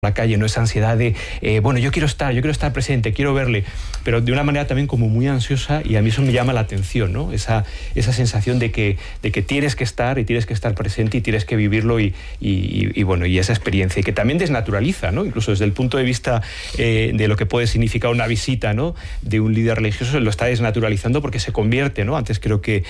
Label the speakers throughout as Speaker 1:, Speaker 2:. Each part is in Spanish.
Speaker 1: la calle, no esa ansiedad de, bueno, yo quiero estar presente, quiero verle, pero de una manera también como muy ansiosa, y a mí eso me llama la atención, ¿no? Esa sensación de que tienes que estar y tienes que estar presente y tienes que vivirlo y bueno, y esa experiencia, y que también desnaturaliza, ¿no? Incluso desde el punto de vista de lo que puede significar una visita, ¿no?, de un líder religioso, lo está desnaturalizando porque se convierte, ¿no? Antes creo que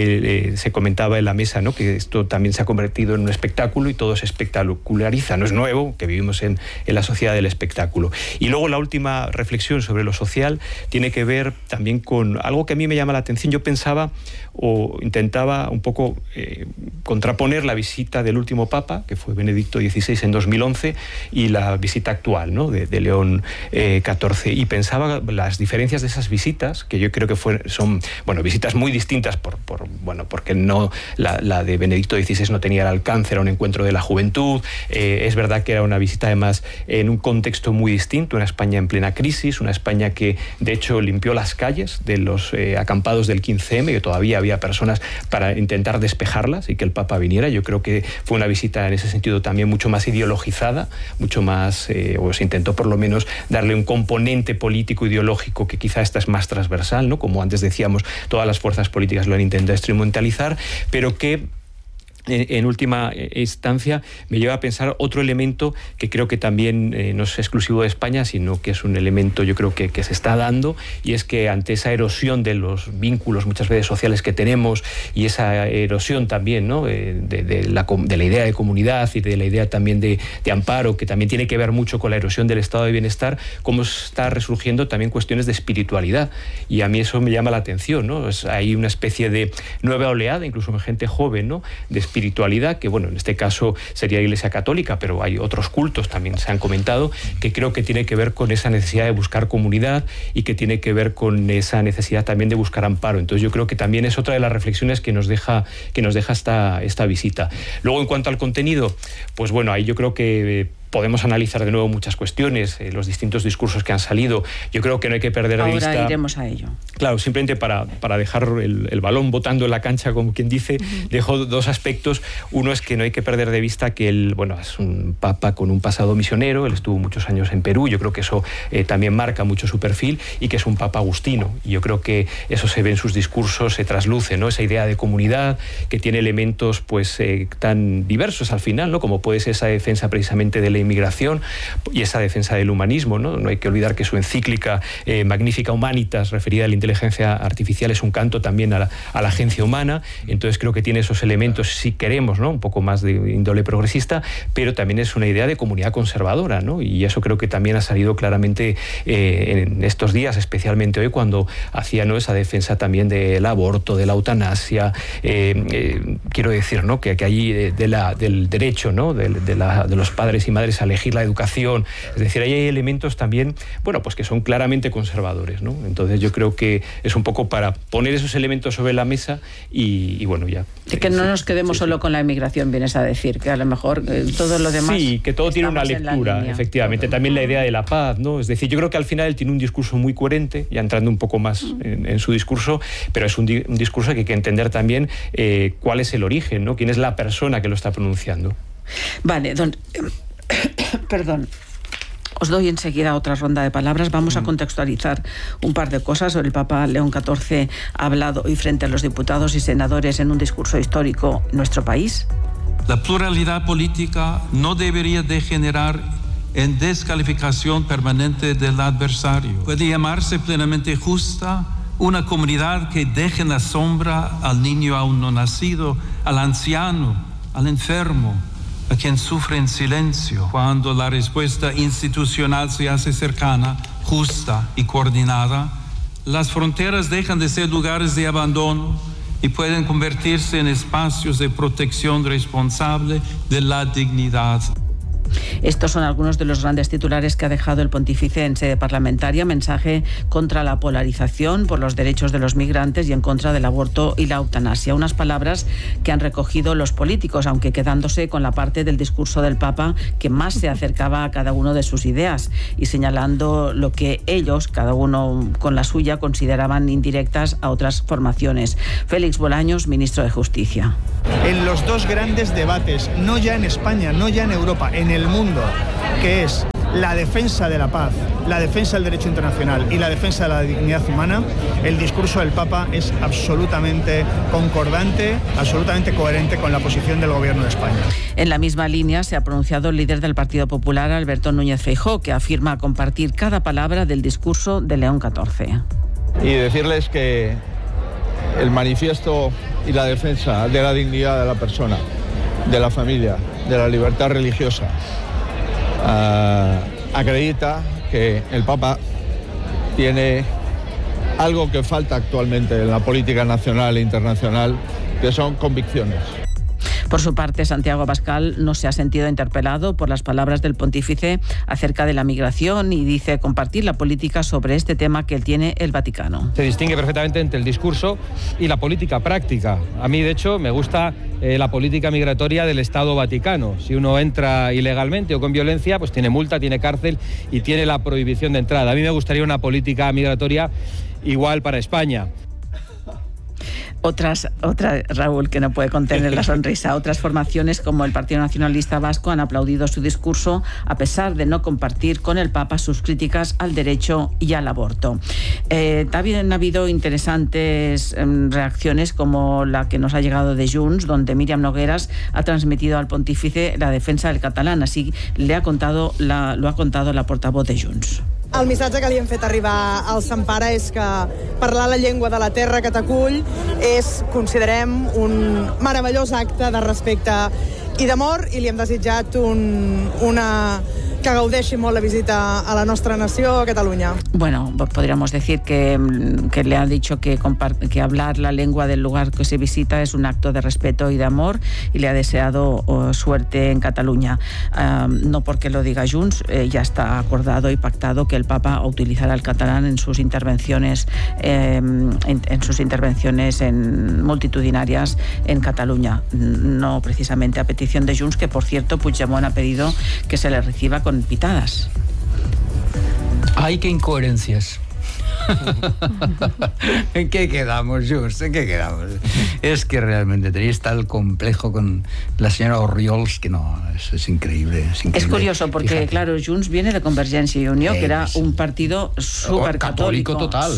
Speaker 1: se comentaba en la mesa, ¿no?, que esto también se ha convertido en un espectáculo y todo se espectaculariza, no es nuevo, que vivimos en la sociedad del espectáculo. Y luego la última reflexión sobre lo social tiene que ver también con algo que a mí me llama la atención. Yo pensaba o intentaba un poco contraponer la visita del último Papa, que fue Benedicto XVI en 2011, y la visita actual, ¿no?, de León XIV, y pensaba las diferencias de esas visitas, que yo creo que son visitas muy distintas porque no la de Benedicto XVI no tenía el alcance, era un encuentro de la juventud, es verdad que era una visita además en un contexto muy distinto, una España en plena crisis, una España que de hecho limpió las calles de los acampados del 15M, que todavía había personas para intentar despejarlas y que el Papa viniera. Yo creo que fue una visita en ese sentido también mucho más ideologizada, mucho más, o se intentó por lo menos darle un componente político ideológico que quizá esta es más transversal, ¿no? Como antes decíamos, todas las fuerzas políticas lo han intentado instrumentalizar, pero que en última instancia me lleva a pensar otro elemento que creo que también no es exclusivo de España, sino que es un elemento, yo creo que se está dando, y es que ante esa erosión de los vínculos muchas veces sociales que tenemos, y esa erosión también, ¿no?, de la idea de comunidad y de la idea también de amparo, que también tiene que ver mucho con la erosión del estado de bienestar, cómo está resurgiendo también cuestiones de espiritualidad, y a mí eso me llama la atención, ¿no? Hay una especie de nueva oleada, incluso en gente joven, ¿no?, de espiritualidad, que bueno, en este caso sería Iglesia Católica, pero hay otros cultos, también se han comentado, que creo que tiene que ver con esa necesidad de buscar comunidad y que tiene que ver con esa necesidad también de buscar amparo. Entonces yo creo que también es otra de las reflexiones que nos deja esta visita. Luego, en cuanto al contenido, pues bueno, ahí yo creo que podemos analizar de nuevo muchas cuestiones, los distintos discursos que han salido. Yo creo que no hay que perder de vista...
Speaker 2: Ahora iremos a ello.
Speaker 1: Claro, simplemente para dejar el balón botando en la cancha, como quien dice, dejo dos aspectos. Uno es que no hay que perder de vista que él, es un Papa con un pasado misionero, él estuvo muchos años en Perú, yo creo que eso también marca mucho su perfil, y que es un Papa agustino. Y yo creo que eso se ve en sus discursos, se trasluce, ¿no?, esa idea de comunidad, que tiene elementos tan diversos al final, ¿no?, como puede ser esa defensa precisamente de la inmigración y esa defensa del humanismo, ¿no? No hay que olvidar que su encíclica Magnifica Humanitas, referida a la inteligencia artificial, es un canto también a la agencia humana. Entonces creo que tiene esos elementos, si queremos, ¿no?, un poco más de índole progresista, pero también es una idea de comunidad conservadora, ¿no? Y eso creo que también ha salido claramente en estos días, especialmente hoy, cuando hacía, ¿no?, esa defensa también del aborto, de la eutanasia, quiero decir, ¿no?, que allí del derecho, ¿no?, de los padres y madres a elegir la educación. Es decir, ahí hay elementos también, pues que son claramente conservadores, ¿no? Entonces yo creo que es un poco para poner esos elementos sobre la mesa y bueno, ya.
Speaker 2: Y que no nos quedemos solo con la inmigración, vienes a decir, que a lo mejor todo lo demás...
Speaker 1: Sí, que todo tiene una lectura, efectivamente. También la idea de la paz, ¿no? Es decir, yo creo que al final él tiene un discurso muy coherente, ya entrando un poco más en su discurso, pero es un discurso que hay que entender también cuál es el origen, ¿no?, quién es la persona que lo está pronunciando.
Speaker 2: Vale, perdón. Os doy enseguida otra ronda de palabras. Vamos a contextualizar un par de cosas. El Papa León XIV ha hablado hoy frente a los diputados y senadores en un discurso histórico en nuestro país.
Speaker 3: La pluralidad política no debería degenerar en descalificación permanente del adversario. Puede llamarse plenamente justa una comunidad que deje en la sombra al niño aún no nacido, al anciano, al enfermo, a quien sufre en silencio, cuando la respuesta institucional se hace cercana, justa y coordinada. Las fronteras dejan de ser lugares de abandono y pueden convertirse en espacios de protección responsable de la dignidad.
Speaker 2: Estos son algunos de los grandes titulares que ha dejado el pontífice en sede parlamentaria. Mensaje contra la polarización, por los derechos de los migrantes y en contra del aborto y la eutanasia. Unas palabras que han recogido los políticos, aunque quedándose con la parte del discurso del Papa que más se acercaba a cada uno de sus ideas y señalando lo que ellos, cada uno con la suya, consideraban indirectas a otras formaciones. Félix Bolaños, ministro de Justicia.
Speaker 4: en los dos grandes debates, no ya en España, no ya en Europa, en el mundo, que es la defensa de la paz, la defensa del derecho internacional y la defensa de la dignidad humana, el discurso del Papa es absolutamente concordante, absolutamente coherente con la posición del Gobierno de España.
Speaker 2: En la misma línea se ha pronunciado el líder del Partido Popular, Alberto Núñez Feijóo, que afirma compartir cada palabra del discurso de León XIV.
Speaker 5: Y decirles que el manifiesto y la defensa de la dignidad de la persona, de la familia, de la libertad religiosa, acredita que el Papa tiene algo que falta actualmente en la política nacional e internacional, que son convicciones.
Speaker 2: Por su parte, Santiago Abascal no se ha sentido interpelado por las palabras del pontífice acerca de la migración y dice compartir la política sobre este tema que tiene el Vaticano.
Speaker 6: Se distingue perfectamente entre el discurso y la política práctica. A mí, de hecho, me gusta la política migratoria del Estado Vaticano. Si uno entra ilegalmente o con violencia, pues tiene multa, tiene cárcel y tiene la prohibición de entrada. A mí me gustaría una política migratoria igual para España.
Speaker 2: Otra, Raúl, que no puede contener la sonrisa. Otras formaciones como el Partido Nacionalista Vasco han aplaudido su discurso a pesar de no compartir con el Papa sus críticas al derecho y al aborto. También ha habido interesantes reacciones como la que nos ha llegado de Junts, donde Míriam Nogueras ha transmitido al pontífice la defensa del catalán. Así lo ha contado la portavoz de Junts.
Speaker 7: El missatge que li hem fet arribar al Sant Pare és que parlar la llengua de la terra que t'acull és, considerem, un meravellós acte de respecte i d'amor, i li hem desitjat que gaudeixi molt la visita a la nostra nació, a Cataluña.
Speaker 2: Bueno, podríamos decir que le ha dicho que hablar la lengua del lugar que se visita es un acto de respeto y de amor, y le ha deseado suerte en Cataluña. No porque lo diga Junts, ya está acordado y pactado que el Papa utilizará el catalán en sus intervenciones multitudinarias en Cataluña. No precisamente a petición de Junts, que por cierto Puigdemont ha pedido que se le reciba con pitadas.
Speaker 8: ¡Ay, qué incoherencias! ¿En qué quedamos, Just? ¿En qué quedamos? Es que realmente tenéis tal complejo con la señora Orriols que no, es increíble. Es
Speaker 2: curioso porque, fíjate, claro, Junts viene de Convergencia y Unió, que era un partido súper católico,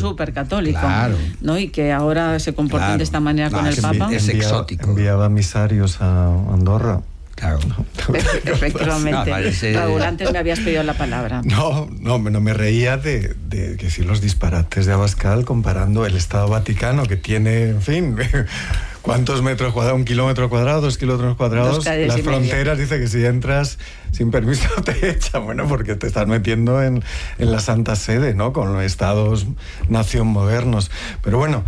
Speaker 2: claro, ¿no? Y que ahora se comportan de esta manera con el Papa.
Speaker 8: Es exótico.
Speaker 9: Enviaba emisarios a Andorra.
Speaker 8: Claro.
Speaker 2: Efectivamente. Raúl, antes me habías pedido la palabra.
Speaker 9: No me reía de decir los disparates de Abascal comparando el Estado Vaticano, que tiene, en fin, ¿cuántos metros cuadrados? 1 kilómetro cuadrado, 2 kilómetros cuadrados. Las fronteras, dice que si entras sin permiso te echan. Bueno, porque te estás metiendo en la Santa Sede, ¿no? Con los estados-nación modernos. Pero bueno,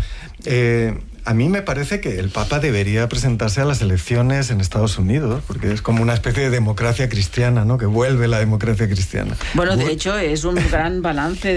Speaker 9: a mí me parece que el Papa debería presentarse a las elecciones en Estados Unidos, porque es como una especie de democracia cristiana, ¿no? Que vuelve la democracia cristiana.
Speaker 2: Bueno, de hecho, es un gran balance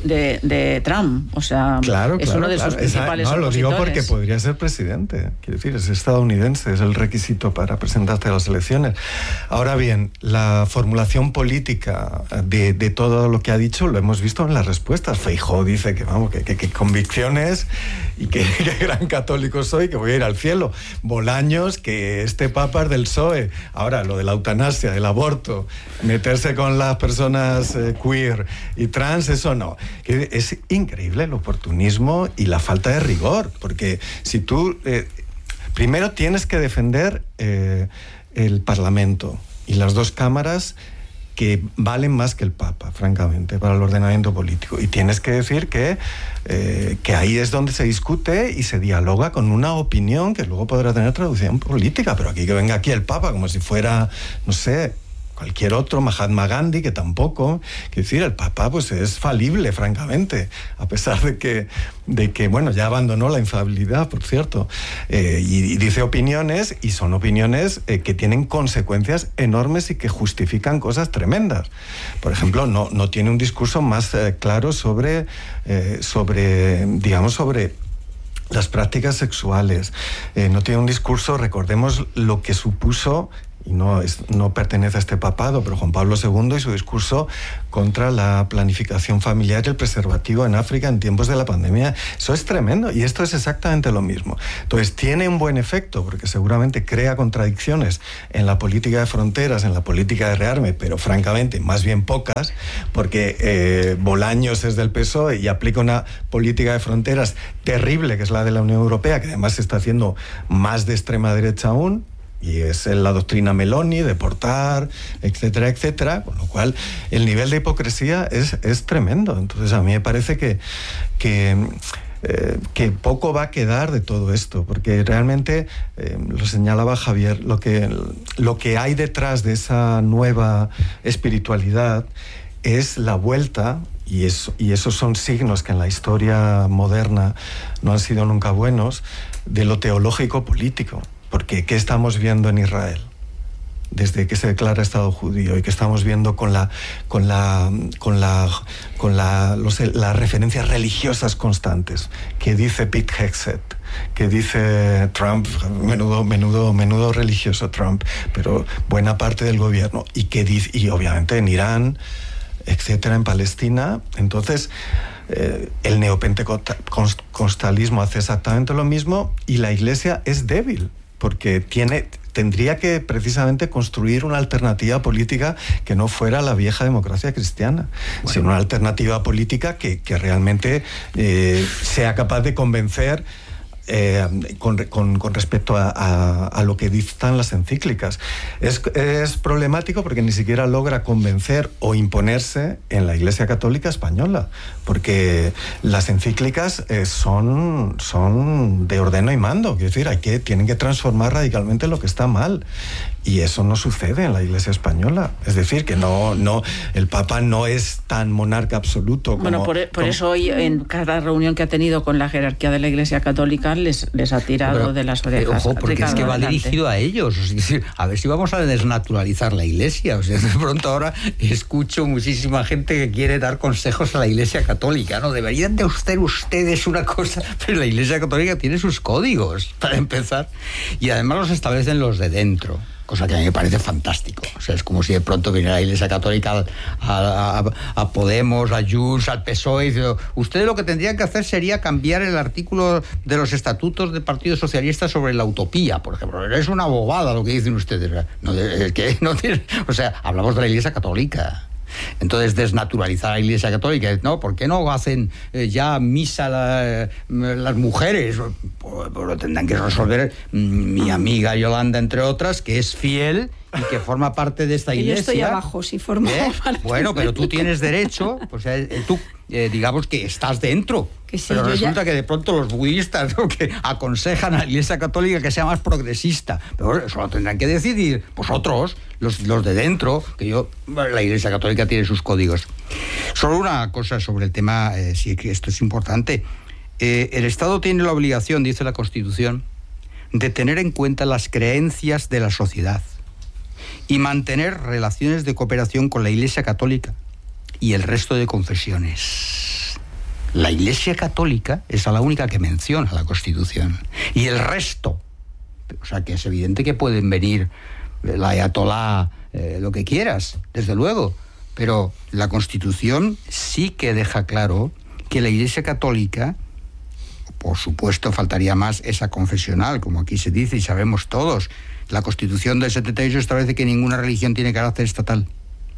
Speaker 2: de Trump. O sea, es uno de sus principales opositores.
Speaker 9: Lo digo porque podría ser presidente. Quiero decir, es estadounidense, es el requisito para presentarse a las elecciones. Ahora bien, la formulación política de todo lo que ha dicho lo hemos visto en las respuestas. Feijóo dice que, vamos, que convicciones y que gran católico soy, que voy a ir al cielo. Bolaños, que este Papa es del PSOE. Ahora, lo de la eutanasia, del aborto, meterse con las personas queer y trans, eso no. Es increíble el oportunismo y la falta de rigor, porque si tú... primero tienes que defender el Parlamento y las dos cámaras, que valen más que el Papa, francamente, para el ordenamiento político. Y tienes que decir que ahí es donde se discute y se dialoga con una opinión que luego podrá tener traducción política. Pero aquí que venga aquí el Papa como si fuera, no sé, cualquier otro, Mahatma Gandhi, que tampoco. Quiero decir, el Papa pues es falible, francamente, a pesar de que bueno, ya abandonó la infalibilidad, por cierto, y dice opiniones, y son opiniones que tienen consecuencias enormes y que justifican cosas tremendas. Por ejemplo, no tiene un discurso más claro sobre las prácticas sexuales. No tiene un discurso, recordemos lo que supuso y no pertenece a este papado, pero Juan Pablo II y su discurso contra la planificación familiar y el preservativo en África en tiempos de la pandemia. Eso es tremendo, y esto es exactamente lo mismo. Entonces tiene un buen efecto, porque seguramente crea contradicciones en la política de fronteras, en la política de rearme, pero francamente más bien pocas, porque Bolaños es del PSOE y aplica una política de fronteras terrible, que es la de la Unión Europea, que además se está haciendo más de extrema derecha aún, y es la doctrina Meloni, deportar, etcétera, etcétera, con lo cual el nivel de hipocresía es tremendo. Entonces a mí me parece que poco va a quedar de todo esto, porque realmente, lo señalaba Javier, lo que hay detrás de esa nueva espiritualidad es la vuelta, y esos son signos que en la historia moderna no han sido nunca buenos, de lo teológico político. Porque ¿qué estamos viendo en Israel desde que se declara Estado judío, y que estamos viendo con las referencias religiosas constantes que dice Pete Hegseth, que dice Trump, menudo religioso Trump, pero buena parte del gobierno, y obviamente en Irán, etcétera, en Palestina? Entonces el neopentecostalismo hace exactamente lo mismo, y la Iglesia es débil, porque tendría que precisamente construir una alternativa política que no fuera la vieja democracia cristiana, sino una alternativa política que realmente sea capaz de convencer con respecto a lo que dictan las encíclicas. Es problemático porque ni siquiera logra convencer o imponerse en la Iglesia Católica Española, porque las encíclicas son de ordeno y mando, es decir, tienen que transformar radicalmente lo que está mal. Y eso no sucede en la Iglesia española. Es decir, que el Papa no es tan monarca absoluto como...
Speaker 2: Bueno, por eso hoy, en cada reunión que ha tenido con la jerarquía de la Iglesia Católica, les ha tirado de las orejas.
Speaker 8: Ojo, porque
Speaker 2: Ricardo,
Speaker 8: es que va
Speaker 2: adelante.
Speaker 8: dirigido a ellos. Es decir, a ver si vamos a desnaturalizar la Iglesia. O sea, de pronto ahora escucho muchísima gente que quiere dar consejos a la Iglesia Católica, ¿no? Deberían de ustedes una cosa, pero la Iglesia Católica tiene sus códigos, para empezar. Y además los establecen los de dentro. Cosa que a mí me parece fantástico. O sea, es como si de pronto viniera la Iglesia Católica a Podemos, a Junts, al PSOE, y dice, ustedes lo que tendrían que hacer sería cambiar el artículo de los estatutos del Partido Socialista sobre la utopía, por ejemplo. Es una bobada lo que dicen ustedes. O sea, hablamos de la Iglesia Católica. Entonces, desnaturalizar a la Iglesia Católica, ¿no? ¿Por qué no hacen ya misa las mujeres? Pues lo tendrán que resolver mi amiga Yolanda, entre otras, que es fiel y que forma parte de esta Iglesia.
Speaker 10: Yo estoy abajo, si formo parte.
Speaker 8: Bueno, pero tú tienes derecho, pues tú, digamos que estás dentro. Que sí, pero resulta que de pronto los budistas, ¿no?, que aconsejan a la Iglesia Católica que sea más progresista. Pero eso lo tendrán que decidir vosotros, los de dentro, la Iglesia Católica tiene sus códigos. Solo una cosa sobre el tema, sí que esto es importante. El Estado tiene la obligación, dice la Constitución, de tener en cuenta las creencias de la sociedad y mantener relaciones de cooperación con la Iglesia Católica y el resto de confesiones. La Iglesia Católica es la única que menciona la Constitución. Y el resto, o sea que es evidente que pueden venir la ayatolá, lo que quieras, desde luego, pero la Constitución sí que deja claro que la Iglesia Católica, por supuesto faltaría más esa confesional, como aquí se dice y sabemos todos, la Constitución del 78 establece que ninguna religión tiene carácter estatal,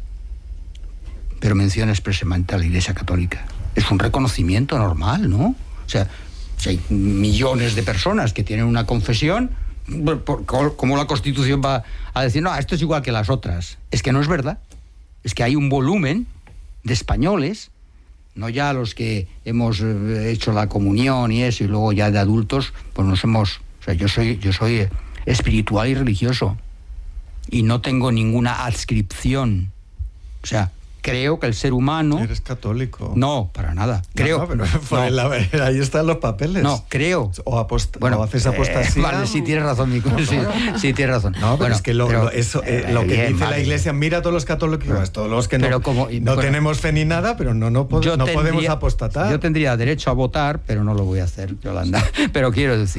Speaker 8: pero menciona expresamente a la Iglesia Católica. Es un reconocimiento normal, ¿no? O sea, si hay millones de personas que tienen una confesión, ¿cómo la Constitución va a decir, no, esto es igual que las otras? Es que no es verdad. Es que hay un volumen de españoles, no ya los que hemos hecho la comunión y eso, y luego ya de adultos, pues nos hemos... O sea, yo soy espiritual y religioso, y no tengo ninguna adscripción. O sea, creo que el ser humano...
Speaker 9: ¿Eres católico?
Speaker 8: No, para nada. Creo...
Speaker 9: No, pero ahí están los papeles.
Speaker 8: No, creo...
Speaker 9: O haces apostasía.
Speaker 8: Vale, sí, tienes razón, Nico. Sí, tienes razón.
Speaker 9: No, pero bueno, es que lo que dice la Iglesia, mira a todos los católicos, todos los que no tenemos fe ni nada, pero no podemos apostatar.
Speaker 8: Yo tendría derecho a votar, pero no lo voy a hacer, Yolanda. Pero quiero decir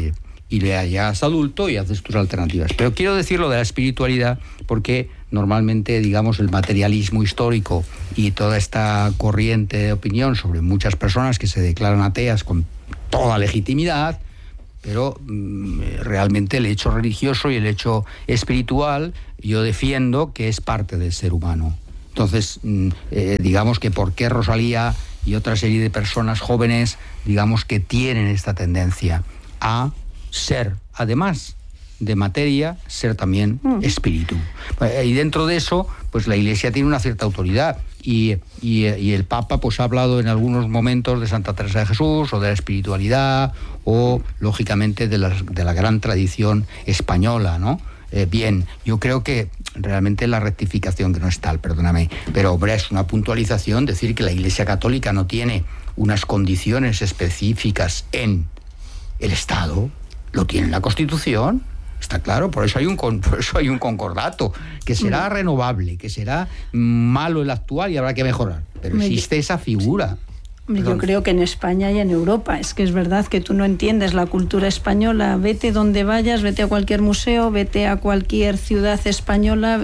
Speaker 8: y ya llegas adulto y haces tus alternativas. Pero quiero decir lo de la espiritualidad porque normalmente, digamos, el materialismo histórico y toda esta corriente de opinión sobre muchas personas que se declaran ateas con toda legitimidad, pero realmente el hecho religioso y el hecho espiritual yo defiendo que es parte del ser humano. Entonces, digamos que por qué Rosalía y otra serie de personas jóvenes, digamos que tienen esta tendencia a ser, además de materia, ser también espíritu. Y dentro de eso, pues la Iglesia tiene una cierta autoridad y el Papa pues ha hablado en algunos momentos de Santa Teresa de Jesús o de la espiritualidad o, lógicamente, de la gran tradición española, ¿no? Bien, yo creo que realmente la rectificación, que no es tal, perdóname, pero hombre, es una puntualización decir que la Iglesia Católica no tiene unas condiciones específicas en el Estado, lo tiene en la Constitución, está claro, por eso hay un concordato, que será renovable, que será malo el actual y habrá que mejorar, pero existe esa figura.
Speaker 10: Yo creo que en España y en Europa, es que es verdad que tú no entiendes la cultura española, vete donde vayas, vete a cualquier museo, vete a cualquier ciudad española,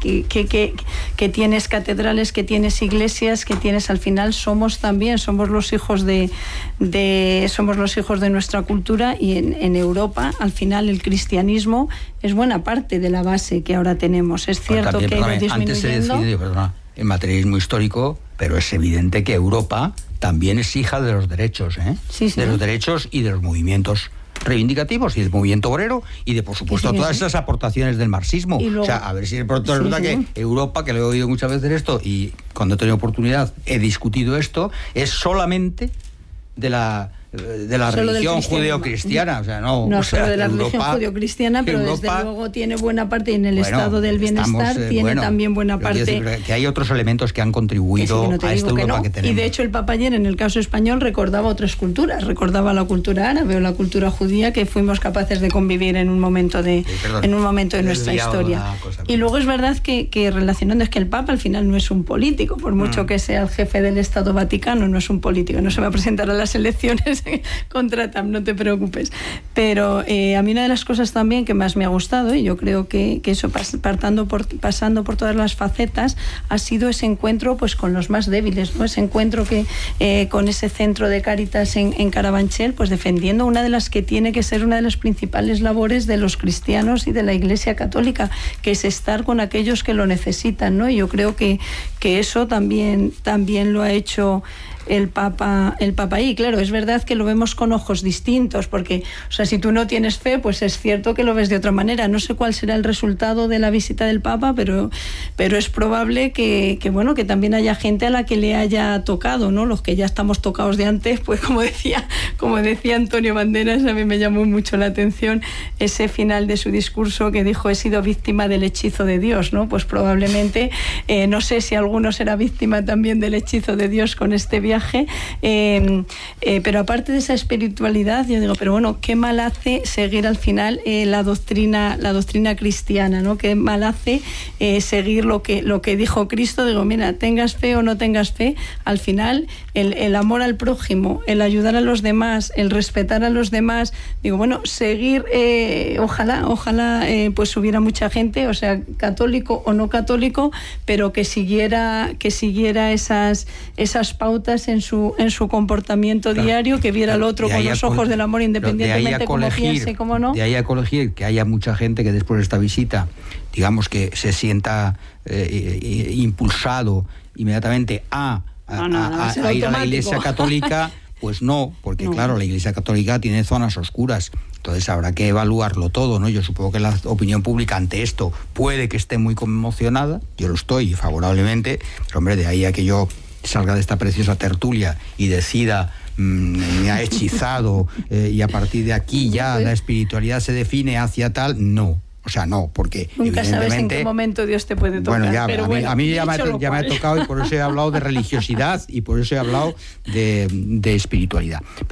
Speaker 10: que tienes catedrales, que tienes iglesias, que tienes, al final somos los hijos de nuestra cultura, y en Europa, al final, el cristianismo es buena parte de la base que ahora tenemos. Es cierto que ha ido disminuyendo.
Speaker 8: Antes se decide, el materialismo histórico, pero es evidente que Europa también es hija de los derechos,
Speaker 10: Sí.
Speaker 8: De los derechos y de los movimientos reivindicativos y del movimiento obrero y de, por supuesto, todas esas aportaciones del marxismo. Luego, o sea, a ver si de pronto resulta que Europa, que lo he oído muchas veces esto y cuando he tenido oportunidad he discutido esto, es solamente de la religión judeocristiana, o sea, no
Speaker 10: solo de la religión judeocristiana, pero Europa, desde luego tiene buena parte, y en el estado del bienestar tiene también buena parte.
Speaker 8: Decir, que hay otros elementos que han contribuido a esta Europa que tenemos.
Speaker 10: Y de hecho el Papa ayer, en el caso español, recordaba otras culturas, recordaba la cultura árabe o la cultura judía, que fuimos capaces de convivir en un momento de nuestra historia. Y luego es verdad que relacionando, es que el Papa al final no es un político, por mucho que sea el jefe del Estado Vaticano, no es un político, no se va a presentar a las elecciones contra Trump, no te preocupes. Pero a mí una de las cosas también que más me ha gustado, y yo creo que eso pasando por todas las facetas, ha sido ese encuentro pues con los más débiles, ¿no? Ese encuentro que con ese centro de Cáritas en Carabanchel, pues defendiendo una de las que tiene que ser una de las principales labores de los cristianos y de la Iglesia Católica, que es estar con aquellos que lo necesitan, ¿no? Y yo creo que eso también lo ha hecho el Papa ahí. Claro, es verdad que lo vemos con ojos distintos, porque, o sea, si tú no tienes fe, pues es cierto que lo ves de otra manera. No sé cuál será el resultado de la visita del Papa, pero es probable que también haya gente a la que le haya tocado, ¿no? Los que ya estamos tocados de antes, pues como decía Antonio Banderas, a mí me llamó mucho la atención ese final de su discurso que dijo: he sido víctima del hechizo de Dios, ¿no? Pues probablemente, no sé si alguno será víctima también del hechizo de Dios con este viaje, pero aparte de esa espiritualidad, yo digo, pero bueno, qué mal hace seguir al final la doctrina cristiana, ¿no? Qué mal hace seguir lo que dijo Cristo. Digo, mira, tengas fe o no tengas fe, al final el amor al prójimo, el ayudar a los demás, el respetar a los demás, digo, bueno, seguir, ojalá pues hubiera mucha gente, o sea, católico o no católico, pero que siguiera esas pautas en su comportamiento diario, que viera al otro con los ojos del amor, independientemente de cómo piense, cómo no.
Speaker 8: De ahí a colegir que haya mucha gente que después de esta visita, digamos, que se sienta impulsado inmediatamente a ir a la Iglesia Católica, pues no, porque claro, la Iglesia Católica tiene zonas oscuras, entonces habrá que evaluarlo todo, ¿no? Yo supongo que la opinión pública ante esto puede que esté muy conmocionada, yo lo estoy favorablemente, pero hombre, de ahí a que yo salga de esta preciosa tertulia y decida me ha hechizado y a partir de aquí ya la espiritualidad se define hacia tal, no. O sea, no, porque
Speaker 10: nunca sabes en qué momento Dios te puede tocar.
Speaker 8: Bueno, a mí ya me ha tocado, y por eso he hablado de religiosidad y por eso he hablado de espiritualidad. Pero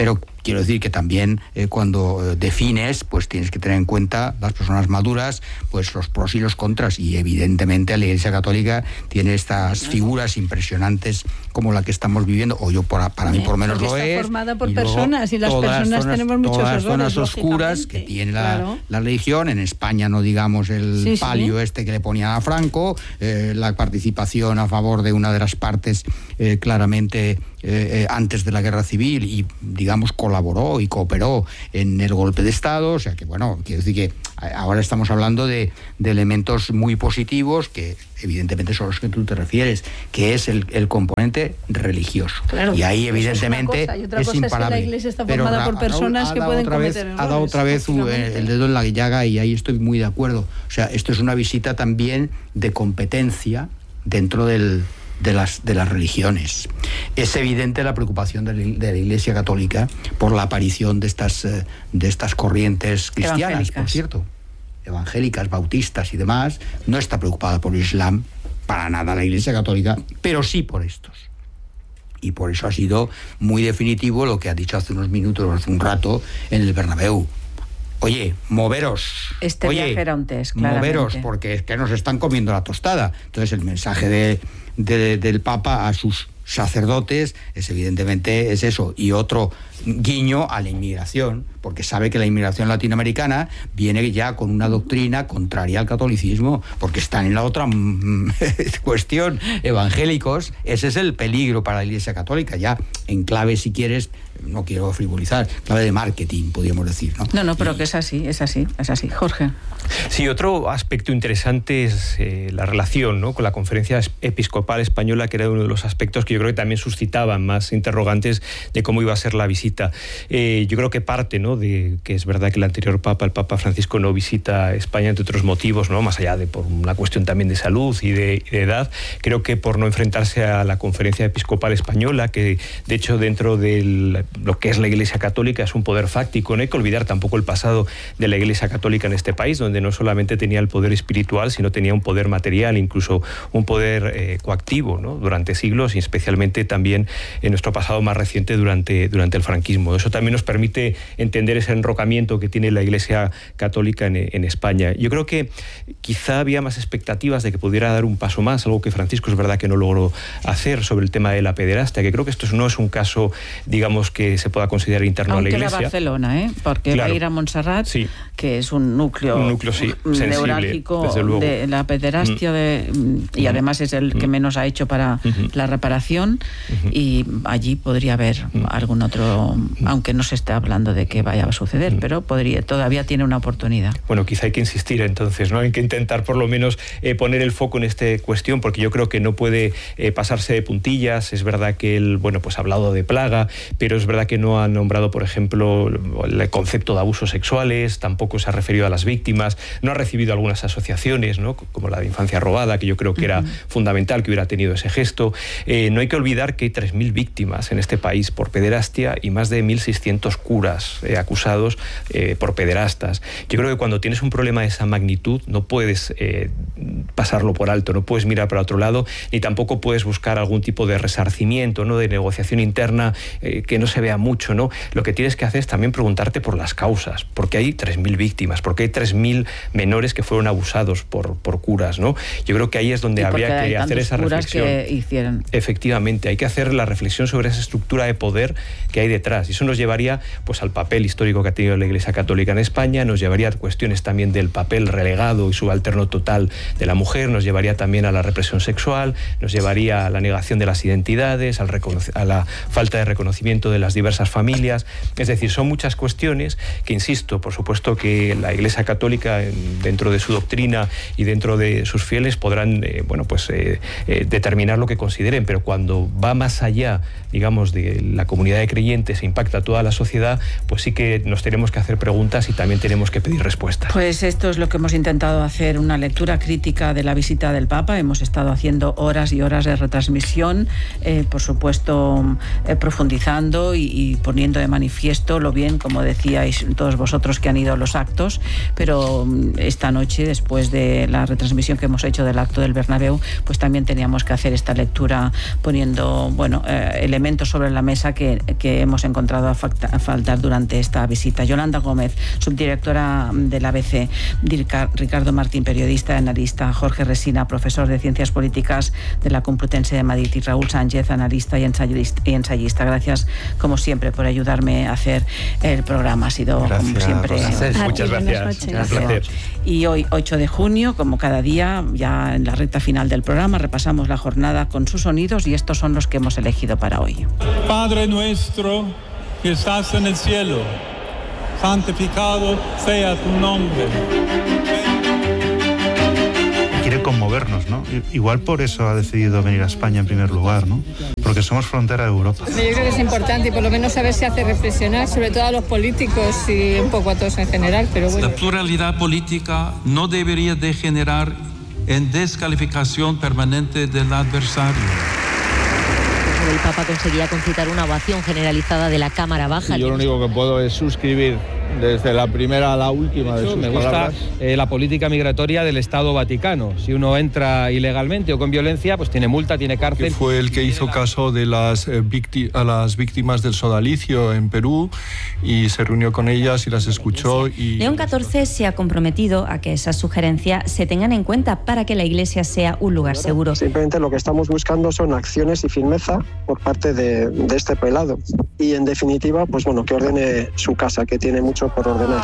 Speaker 8: quiero decir que también cuando defines, pues tienes que tener en cuenta las personas maduras, pues los pros y los contras, y evidentemente la Iglesia Católica tiene estas figuras impresionantes como la que estamos viviendo, o yo para mí por lo menos lo es.
Speaker 10: Está formada por personas, y las personas tenemos muchos errores.
Speaker 8: Todas las zonas oscuras que tiene la religión. En España no digamos el palio que le ponían a Franco, la participación a favor de una de las partes claramente antes de la guerra civil, y digamos colaboró y cooperó en el golpe de Estado. O sea que bueno, quiero decir que ahora estamos hablando de elementos muy positivos que evidentemente son los que tú te refieres, que es el componente religioso.
Speaker 10: Claro,
Speaker 8: y ahí evidentemente
Speaker 10: es una cosa, y otra
Speaker 8: es
Speaker 10: cosa
Speaker 8: imparable.
Speaker 10: Es que la Iglesia está formada por personas que pueden cometer errores.
Speaker 8: Ha dado otra vez el dedo en la llaga, y ahí estoy muy de acuerdo. O sea, esto es una visita también de competencia dentro de las religiones. Es evidente la preocupación de la Iglesia Católica por la aparición de estas corrientes cristianas, por cierto, evangélicas, bautistas y demás. No está preocupada por el Islam, para nada, la Iglesia Católica, pero sí por estos. Y por eso ha sido muy definitivo lo que ha dicho hace unos minutos, hace un rato, en el Bernabéu. Oye, moveros.
Speaker 2: Viaje era un test, claramente.
Speaker 8: Moveros, porque es que nos están comiendo la tostada. Entonces el mensaje del Papa a sus sacerdotes evidentemente es eso, y otro guiño a la inmigración, porque sabe que la inmigración latinoamericana viene ya con una doctrina contraria al catolicismo, porque están en la otra cuestión, evangélicos. Ese es el peligro para la Iglesia Católica, ya en clave, si quieres, no quiero frivolizar, clave de marketing, podríamos decir, ¿no?
Speaker 2: No, pero que es así. Jorge.
Speaker 1: Sí, otro aspecto interesante es la relación, ¿no?, con la Conferencia Episcopal Española, que era uno de los aspectos que yo creo que también suscitaban más interrogantes de cómo iba a ser la visita. Yo creo que parte, ¿no?, de que es verdad que el anterior Papa, el Papa Francisco, no visita España, entre otros motivos, ¿no?, más allá de por una cuestión también de salud y de edad. Creo que por no enfrentarse a la Conferencia Episcopal Española, que de hecho dentro de lo que es la Iglesia Católica es un poder fáctico. No hay que olvidar tampoco el pasado de la Iglesia Católica en este país, donde no solamente tenía el poder espiritual, sino tenía un poder material, incluso un poder coactivo, ¿no?, durante siglos, y especialmente también en nuestro pasado más reciente durante el franquismo. Eso también nos permite entender ese enrocamiento que tiene la Iglesia Católica en España. Yo creo que quizá había más expectativas de que pudiera dar un paso más, algo que Francisco es verdad que no logró hacer, sobre el tema de la pederastia, que creo que esto no es un caso, digamos, que se pueda considerar interno a la Iglesia.
Speaker 2: Aunque Barcelona, porque claro, va a ir a Montserrat, que es un núcleo neurálgico de la pederastia, y además es el que menos ha hecho para la reparación, y allí podría haber algún otro, aunque no se esté hablando de que vaya a suceder, pero todavía tiene una oportunidad.
Speaker 1: Bueno, quizá hay que insistir entonces, ¿no? Hay que intentar por lo menos poner el foco en esta cuestión, porque yo creo que no puede pasarse de puntillas. Es verdad que él, pues ha hablado de plaga, pero es verdad que no ha nombrado, por ejemplo, el concepto de abusos sexuales, tampoco se ha referido a las víctimas, no ha recibido algunas asociaciones, ¿no?, como la de Infancia Robada, que yo creo que era fundamental que hubiera tenido ese gesto. No hay que olvidar que hay 3.000 víctimas en este país por pederastia y más de 1.600 curas acusados por pederastas. Yo creo que cuando tienes un problema de esa magnitud no puedes pasarlo por alto, no puedes mirar para otro lado, ni tampoco puedes buscar algún tipo de resarcimiento, ¿no?, de negociación interna que no se vea mucho, ¿no? Lo que tienes que hacer es también preguntarte por las causas, porque hay 3.000 víctimas, porque hay 3.000 menores que fueron abusados por curas, ¿no? Yo creo que ahí es donde habría que hacer esa reflexión.
Speaker 2: Que hicieron.
Speaker 1: Efectivamente, hay que hacer la reflexión sobre esa estructura de poder que hay detrás, y eso nos llevaría al papel histórico que ha tenido la Iglesia Católica en España, nos llevaría a cuestiones también del papel relegado y subalterno total de la mujer, nos llevaría también a la represión sexual, nos llevaría a la negación de las identidades, a la falta de reconocimiento de las diversas familias. Es decir, son muchas cuestiones que, insisto, por supuesto que la Iglesia Católica, dentro de su doctrina y dentro de sus fieles, podrán determinar lo que consideren, pero cuando va más allá, digamos, de la comunidad de creyentes e impacta a toda la sociedad, pues sí que nos tenemos que hacer preguntas y también tenemos que pedir respuestas.
Speaker 2: Pues esto es lo que hemos intentado hacer, una lectura crítica de la visita del Papa. Hemos estado haciendo horas y horas de retransmisión, por supuesto, profundizando y poniendo de manifiesto lo bien, como decíais todos vosotros que han ido a los actos, pero esta noche, después de la retransmisión que hemos hecho del acto del Bernabéu, pues también teníamos que hacer esta lectura poniendo elementos sobre la mesa que hemos encontrado a faltar durante esta visita. Yolanda Gómez, subdirectora del ABC, Ricardo Martín, periodista y analista, Jorge Resina, profesor de Ciencias Políticas de la Complutense de Madrid, y Raúl Sánchez, analista y ensayista. Gracias, como siempre, por ayudarme a hacer el programa. Ha sido, como siempre,
Speaker 1: muchas gracias. Un placer.
Speaker 2: Y hoy, 8 de junio, como cada día, ya en la recta final del programa, repasamos la jornada con sus sonidos, y estos son los que hemos elegido para hoy.
Speaker 3: Padre nuestro que estás en el cielo, santificado sea tu nombre.
Speaker 11: Quiere conmovernos, ¿no? Igual por eso ha decidido venir a España en primer lugar, ¿no? Porque somos frontera de Europa.
Speaker 10: Yo creo que es importante, y por lo menos a ver si hace reflexionar, sobre todo a los políticos y un poco a todos en general, pero bueno.
Speaker 3: La pluralidad política no debería degenerar en descalificación permanente del adversario.
Speaker 12: El Papa conseguía concitar una ovación generalizada de la Cámara Baja.
Speaker 5: Yo lo único que puedo es suscribir desde la primera a la última de sus
Speaker 6: me gusta
Speaker 5: palabras.
Speaker 6: La política migratoria del Estado Vaticano. Si uno entra ilegalmente o con violencia, pues tiene multa, tiene cárcel.
Speaker 13: Que fue el que hizo caso de a las víctimas del sodalicio en Perú, y se reunió con ellas y las escuchó.
Speaker 12: León XIV se ha comprometido a que esas sugerencias se tengan en cuenta para que la Iglesia sea un lugar seguro.
Speaker 14: Simplemente lo que estamos buscando son acciones y firmeza por parte de este prelado. Y en definitiva, pues bueno, que ordene su casa, que tiene mucho por ordenar.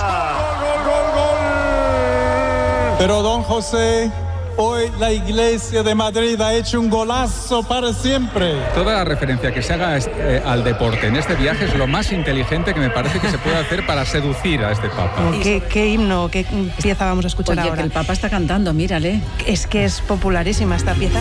Speaker 3: Pero don José, hoy la Iglesia de Madrid ha hecho un golazo para siempre.
Speaker 15: Toda la referencia que se haga al deporte en este viaje es lo más inteligente que me parece que se puede hacer para seducir a este Papa.
Speaker 10: ¿Qué himno, qué pieza vamos a escuchar ahora?
Speaker 2: Que el Papa está cantando, mírale.
Speaker 10: Es que es popularísima esta pieza.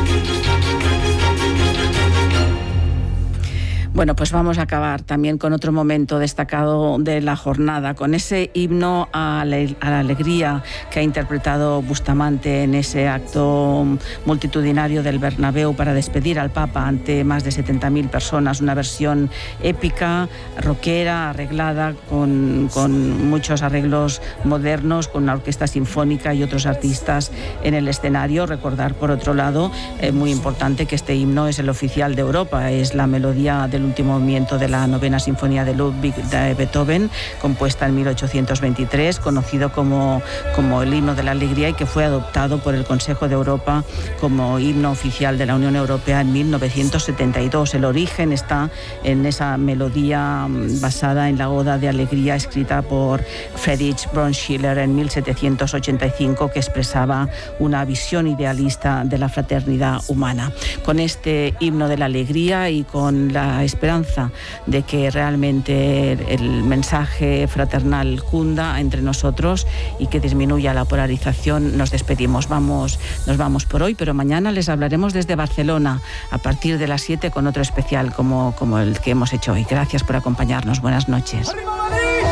Speaker 2: Bueno, pues vamos a acabar también con otro momento destacado de la jornada, con ese himno a la alegría que ha interpretado Bustamante en ese acto multitudinario del Bernabéu para despedir al Papa ante más de 70.000 personas. Una versión épica, rockera, arreglada, con muchos arreglos modernos, con una orquesta sinfónica y otros artistas en el escenario. Recordar, por otro lado, muy importante, que este himno es el oficial de Europa, es la melodía del último movimiento de la 9ª Sinfonía de Ludwig de Beethoven, compuesta en 1823, conocido como el himno de la alegría, y que fue adoptado por el Consejo de Europa como himno oficial de la Unión Europea en 1972. El origen está en esa melodía basada en la Oda de Alegría, escrita por Friedrich Schiller en 1785, que expresaba una visión idealista de la fraternidad humana. Con este himno de la alegría y con la esperanza de que realmente el mensaje fraternal cunda entre nosotros y que disminuya la polarización, nos despedimos. Nos vamos por hoy, pero mañana les hablaremos desde Barcelona a partir de las 7 con otro especial como el que hemos hecho hoy. Gracias por acompañarnos. Buenas noches. ¡Arriba, Madrid!